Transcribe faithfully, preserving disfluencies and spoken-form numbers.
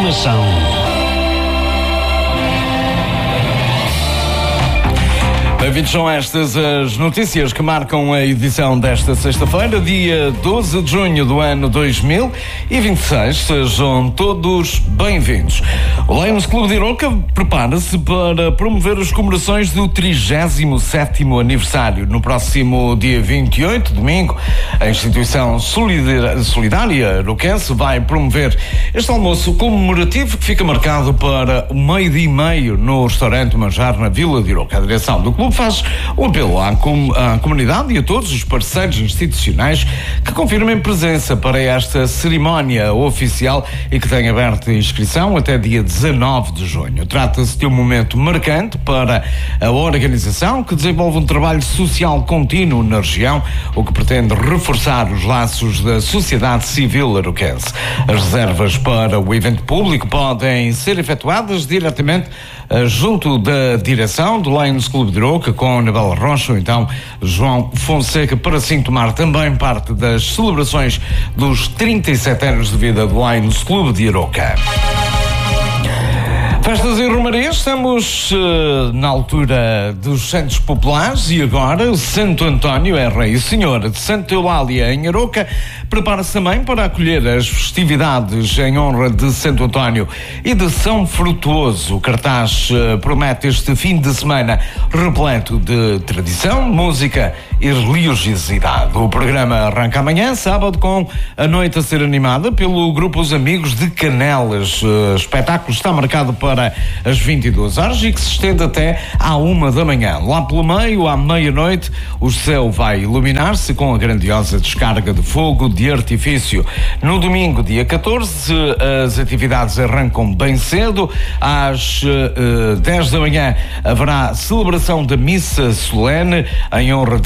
Informação. Bem-vindos, são estas as notícias que marcam a edição desta sexta-feira, dia doze de junho do ano dois mil e vinte e seis. Sejam todos bem-vindos. O Lions Clube de Iroca prepara-se para promover as comemorações do trigésimo sétimo aniversário. No próximo dia vinte e oito, domingo, a instituição solidária iroquense vai promover este almoço comemorativo que fica marcado para o meio-dia e meio no restaurante Manjar, na Vila de Iroca. A direção do clube faz um apelo à, com, à comunidade e a todos os parceiros institucionais que confirmem presença para esta cerimónia oficial e que tem aberto a inscrição até dia dezanove de junho. Trata-se de um momento marcante para a organização, que desenvolve um trabalho social contínuo na região, o que pretende reforçar os laços da sociedade civil iroquense. As reservas para o evento público podem ser efetuadas diretamente junto da direção do Lions Clube de Iroca, com Anabela Rocha, ou então João Fonseca, para assim tomar também parte das celebrações dos trinta e sete anos de vida do Lions Clube de Iroca. Festas e romarias, estamos uh, na altura dos Santos Populares e agora o Santo António é Rei e Senhora de Santa Eulália em Iroca. Prepara-se também para acolher as festividades em honra de Santo António e de São Frutuoso. O cartaz uh, promete este fim de semana repleto de tradição, música e religiosidade. O programa arranca amanhã, sábado, com a noite a ser animada pelo grupo Os Amigos de Canelas. O espetáculo está marcado para as vinte e duas horas e que se estende até à uma da manhã. Lá pelo meio, à meia-noite, o céu vai iluminar-se com a grandiosa descarga de fogo de artifício. No domingo, dia catorze, as atividades arrancam bem cedo. Às uh, dez da manhã haverá celebração da missa solene em honra de